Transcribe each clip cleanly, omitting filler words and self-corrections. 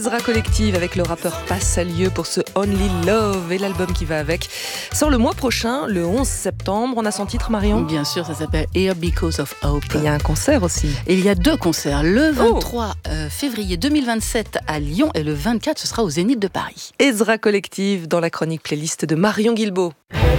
Ezra Collective avec le rappeur Passalieu pour ce Only Love et l'album qui va avec sort le mois prochain, le 11 septembre. On a son titre, Marion ? Bien sûr, ça s'appelle Here Because of Hope. Et il y a un concert aussi. Et il y a 2 concerts, le 23 février 2027 à Lyon et le 24 ce sera au Zénith de Paris. Ezra Collective dans la chronique playlist de Marion Guilbault.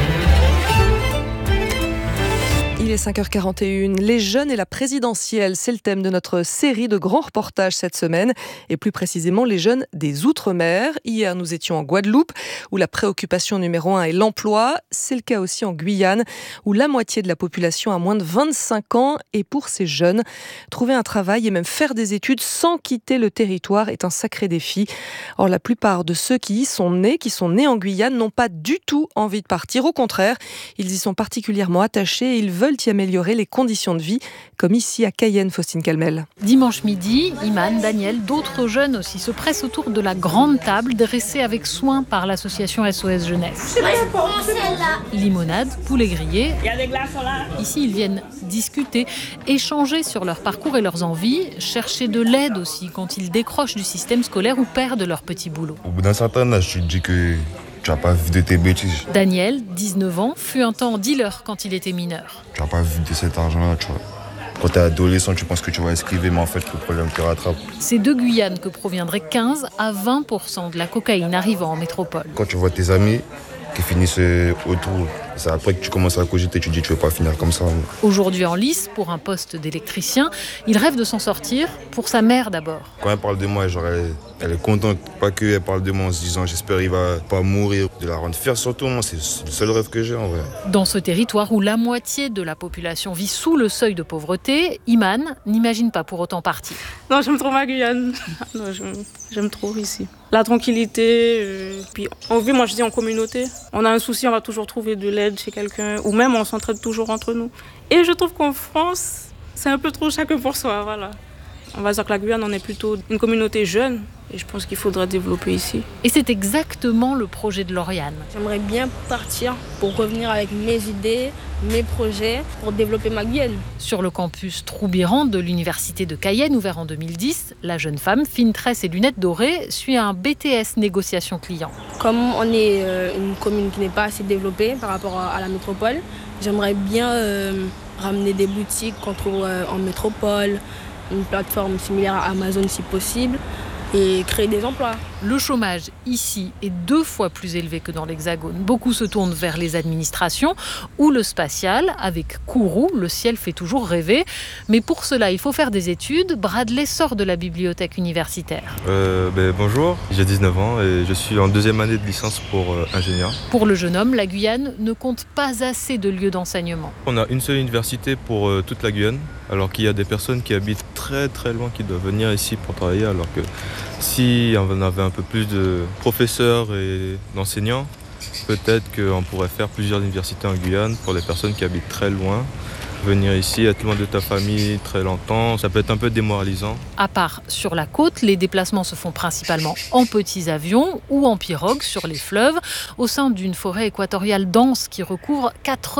Il est 5h41. Les jeunes et la présidentielle, c'est le thème de notre série de grands reportages cette semaine. Et plus précisément, les jeunes des Outre-mer. Hier, nous étions en Guadeloupe, où la préoccupation numéro 1 est l'emploi. C'est le cas aussi en Guyane, où la moitié de la population a moins de 25 ans. Et pour ces jeunes, trouver un travail et même faire des études sans quitter le territoire est un sacré défi. Or, la plupart de ceux qui sont nés en Guyane, n'ont pas du tout envie de partir. Au contraire, ils y sont particulièrement attachés et ils veulent y améliorer les conditions de vie, comme ici à Cayenne, Faustine Calmel. Dimanche midi, Iman, Daniel, d'autres jeunes aussi se pressent autour de la grande table dressée avec soin par l'association SOS Jeunesse. Limonade, poulet grillé. Il y a des glaçons là. Ici, ils viennent discuter, échanger sur leur parcours et leurs envies, chercher de l'aide aussi quand ils décrochent du système scolaire ou perdent leur petit boulot. Au bout d'un certain âge, tu te dis que tu n'as pas vu de tes bêtises. Daniel, 19 ans, fut un temps dealer quand il était mineur. Tu n'as pas vu de cet argent-là, tu vois. Quand tu es adolescent, tu penses que tu vas esquiver, mais en fait, le problème te rattrape. C'est de Guyane que proviendraient 15 à 20% de la cocaïne arrivant en métropole. Quand tu vois tes amis qui finissent autour, c'est après que tu commences à cogiter, tu te dis tu ne veux pas finir comme ça. Aujourd'hui en lice, pour un poste d'électricien, il rêve de s'en sortir, pour sa mère d'abord. Quand elle parle de moi, genre, elle est contente, pas qu'elle parle de moi en se disant j'espère qu'il va pas mourir, de la rendre fière surtout, moi c'est le seul rêve que j'ai en vrai. Dans ce territoire où la moitié de la population vit sous le seuil de pauvreté, Iman n'imagine pas pour autant partir. Non, j'aime trop ma Guyane. Non, j'aime trop ici. La tranquillité, puis on vit, moi je dis en communauté. On a un souci, on va toujours trouver de l'aide chez quelqu'un, ou même on s'entraide toujours entre nous. Et je trouve qu'en France, c'est un peu trop chacun pour soi, voilà. On va dire que la Guyane, on est plutôt une communauté jeune, et je pense qu'il faudrait développer ici. Et c'est exactement le projet de Lauriane. J'aimerais bien partir pour revenir avec mes idées, mes projets, pour développer ma Guyane. Sur le campus Troubiran de l'université de Cayenne, ouvert en 2010, la jeune femme, fine tresse et lunettes dorées, suit un BTS négociation client. Comme on est une commune qui n'est pas assez développée par rapport à la métropole, j'aimerais bien ramener des boutiques qu'on trouve en métropole, une plateforme similaire à Amazon si possible, et créer des emplois. Le chômage ici est 2 fois plus élevé que dans l'Hexagone. Beaucoup se tournent vers les administrations ou le spatial. Avec Kourou, le ciel fait toujours rêver. Mais pour cela, il faut faire des études. Bradley sort de la bibliothèque universitaire. Bonjour, j'ai 19 ans et je suis en 2e année de licence pour ingénieur. Pour le jeune homme, la Guyane ne compte pas assez de lieux d'enseignement. On a une seule université pour toute la Guyane, alors qu'il y a des personnes qui habitent très très loin qui doivent venir ici pour travailler, alors que si on avait un peu plus de professeurs et d'enseignants, peut-être qu'on pourrait faire plusieurs universités en Guyane pour les personnes qui habitent très loin. Venir ici, être loin de ta famille très longtemps, ça peut être un peu démoralisant. À part sur la côte, les déplacements se font principalement en petits avions ou en pirogue sur les fleuves, au sein d'une forêt équatoriale dense qui recouvre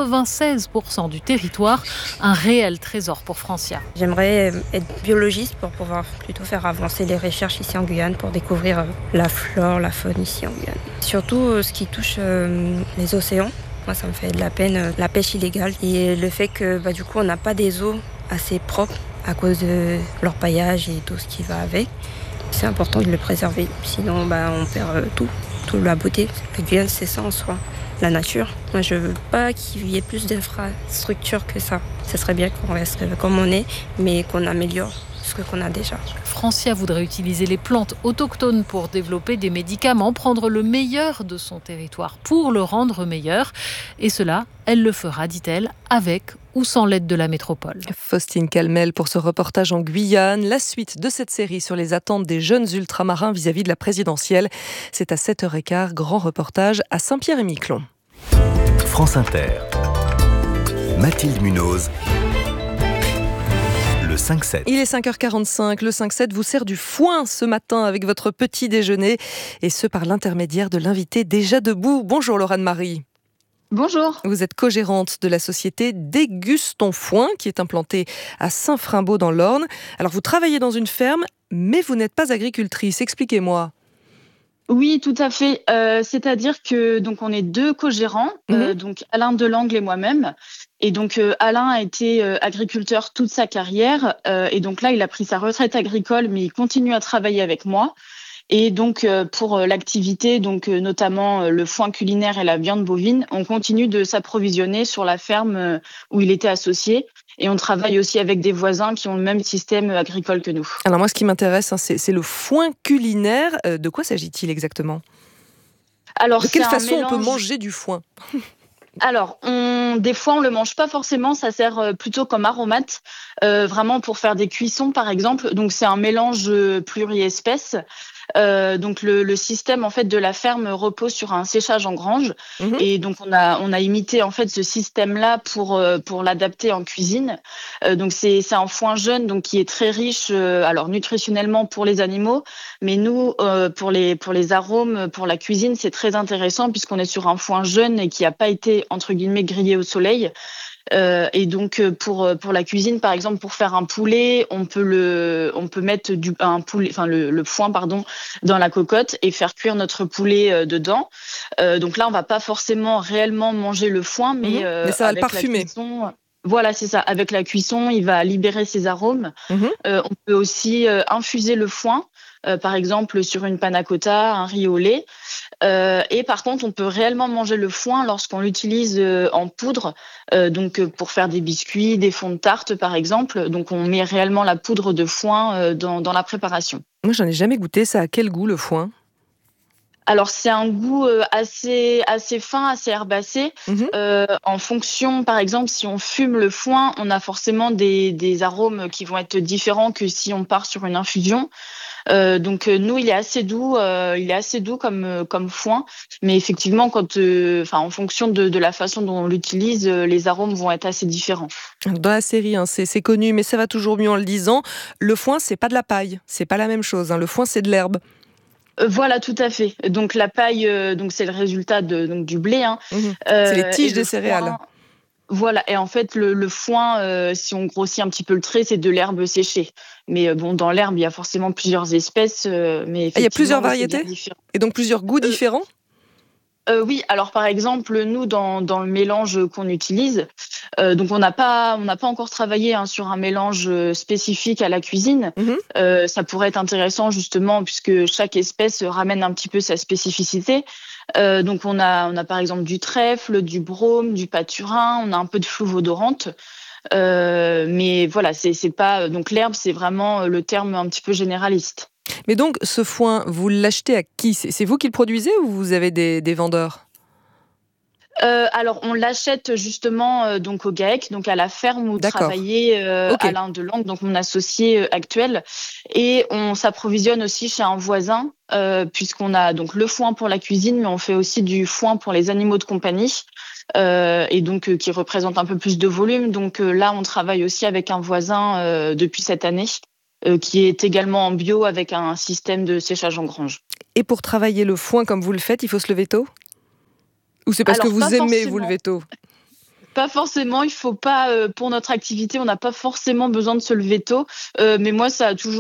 96% du territoire, un réel trésor pour Francia. J'aimerais être biologiste pour pouvoir plutôt faire avancer les recherches ici en Guyane, pour découvrir la flore, la faune ici en Guyane. Surtout ce qui touche les océans. Moi, ça me fait de la peine, la pêche illégale et le fait que du coup, on n'a pas des eaux assez propres à cause de leur paillage et tout ce qui va avec. C'est important de le préserver, sinon on perd toute la beauté. La Guyane, c'est ça en soi, la nature. Moi, je veux pas qu'il y ait plus d'infrastructures que ça. Ce serait bien qu'on reste comme on est, mais qu'on améliore ce qu'on a déjà. Francia voudrait utiliser les plantes autochtones pour développer des médicaments, prendre le meilleur de son territoire pour le rendre meilleur. Et cela, elle le fera, dit-elle, avec ou sans l'aide de la métropole. Faustine Calmel pour ce reportage en Guyane. La suite de cette série sur les attentes des jeunes ultramarins vis-à-vis de la présidentielle. C'est à 7h15, grand reportage à Saint-Pierre-et-Miquelon. France Inter. Mathilde Munoz. Le 5-7. Il est 5h45, le 5-7 vous sert du foin ce matin avec votre petit déjeuner et ce par l'intermédiaire de l'invité déjà debout. Bonjour Laurent Marie. Bonjour. Vous êtes co-gérante de la société Dégustons Foin, qui est implantée à Saint-Frimbault dans l'Orne. Alors, vous travaillez dans une ferme, mais vous n'êtes pas agricultrice. Expliquez-moi. Oui, tout à fait. C'est-à-dire que donc on est 2 co-gérants, donc Alain Delangle et moi-même. Et donc Alain a été agriculteur toute sa carrière, et donc là il a pris sa retraite agricole, mais il continue à travailler avec moi. Et donc pour l'activité, donc notamment le foin culinaire et la viande bovine, on continue de s'approvisionner sur la ferme où il était associé. Et on travaille aussi avec des voisins qui ont le même système agricole que nous. Alors moi, ce qui m'intéresse, c'est le foin culinaire. De quoi s'agit-il exactement ? Alors, de quelle c'est façon un mélange... on peut manger du foin ? Alors, des fois, on le mange pas forcément. Ça sert plutôt comme aromate, vraiment pour faire des cuissons, par exemple. Donc, c'est un mélange pluriespèce. Donc le système en fait de la ferme repose sur un séchage en grange et donc on a imité en fait ce système-là pour l'adapter en cuisine. Donc c'est un foin jeune donc qui est très riche alors nutritionnellement pour les animaux, mais nous pour les arômes, pour la cuisine, c'est très intéressant puisqu'on est sur un foin jeune et qui a pas été entre guillemets grillé au soleil. Et donc pour la cuisine, par exemple, pour faire un poulet, on peut mettre le foin dans la cocotte et faire cuire notre poulet dedans. Donc là, on va pas forcément réellement manger le foin, mais ça va le parfumer. Voilà, c'est ça. Avec la cuisson, il va libérer ses arômes. On peut aussi infuser le foin, par exemple sur une panna cotta, un riz au lait. Et par contre, on peut réellement manger le foin lorsqu'on l'utilise en poudre, donc pour faire des biscuits, des fonds de tarte, par exemple. Donc, on met réellement la poudre de foin dans la préparation. Moi, j'en ai jamais goûté. Ça a quel goût, le foin ? Alors, c'est un goût assez fin, assez herbacé. En fonction, par exemple, si on fume le foin, on a forcément des arômes qui vont être différents que si on part sur une infusion. Donc nous, il est assez doux comme foin, mais effectivement, en fonction de la façon dont on l'utilise, les arômes vont être assez différents. Dans la série, c'est connu, mais ça va toujours mieux en le disant. Le foin, c'est pas de la paille, c'est pas la même chose. Le foin, c'est de l'herbe. Voilà, tout à fait. Donc la paille, donc c'est le résultat du blé. C'est les tiges des céréales. Foin, voilà, et en fait le foin, si on grossit un petit peu le trait, c'est de l'herbe séchée. Mais dans l'herbe, il y a forcément plusieurs espèces. Mais il y a plusieurs variétés et donc plusieurs goûts différents. Oui, alors par exemple, nous dans le mélange qu'on utilise, donc on n'a pas encore travaillé sur un mélange spécifique à la cuisine. Ça pourrait être intéressant justement puisque chaque espèce ramène un petit peu sa spécificité. Donc on a par exemple du trèfle, du brome, du paturin, on a un peu de flouve odorante. Mais voilà, c'est pas donc l'herbe, c'est vraiment le terme un petit peu généraliste. Mais donc, ce foin, vous l'achetez à qui ? C'est vous qui le produisez ou vous avez des vendeurs ? Alors, on l'achète justement donc au GAEC, donc à la ferme où travaillait Alain Delangle, donc mon associé actuel. Et on s'approvisionne aussi chez un voisin, puisqu'on a donc le foin pour la cuisine, mais on fait aussi du foin pour les animaux de compagnie. Et donc qui représente un peu plus de volume. Donc là, on travaille aussi avec un voisin depuis cette année. Qui est également en bio avec un système de séchage en grange. Et pour travailler le foin comme vous le faites, il faut se lever tôt ? Ou c'est parce que vous aimez vous lever tôt ? Pas forcément, il faut pas, pour notre activité, on n'a pas forcément besoin de se lever tôt. Mais moi, ça a toujours